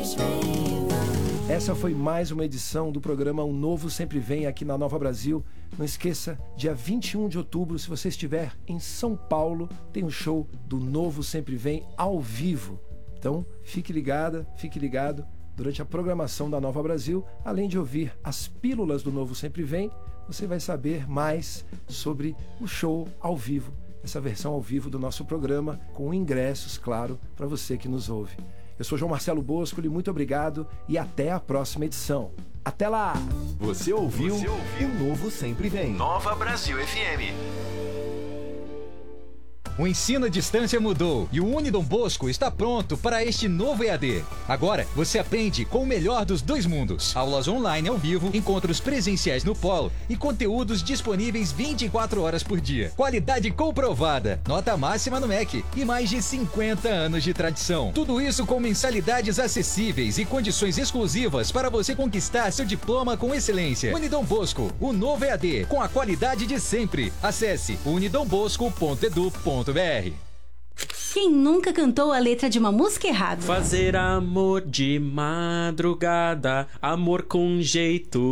Essa foi mais uma edição do programa O Novo Sempre Vem aqui na Nova Brasil. Não esqueça, dia 21 de outubro, se você estiver em São Paulo, tem um show do Novo Sempre Vem ao vivo. Então, fique ligada, fique ligado durante a programação da Nova Brasil. Além de ouvir as pílulas do Novo Sempre Vem, você vai saber mais sobre o show ao vivo, essa versão ao vivo do nosso programa, com ingressos, claro, para você que nos ouve. Eu sou João Marcelo Bosco, muito obrigado e até a próxima edição. Até lá! Você ouviu o Novo Sempre Vem. Nova Brasil FM. O ensino à distância mudou e o Unidom Bosco está pronto para este novo EAD. Agora, você aprende com o melhor dos dois mundos. Aulas online ao vivo, encontros presenciais no polo e conteúdos disponíveis 24 horas por dia. Qualidade comprovada, nota máxima no MEC e mais de 50 anos de tradição. Tudo isso com mensalidades acessíveis e condições exclusivas para você conquistar seu diploma com excelência. Unidom Bosco, o novo EAD, com a qualidade de sempre. Acesse unidombosco.edu.br. Quem nunca cantou a letra de uma música errada? Fazer amor de madrugada, amor com jeito.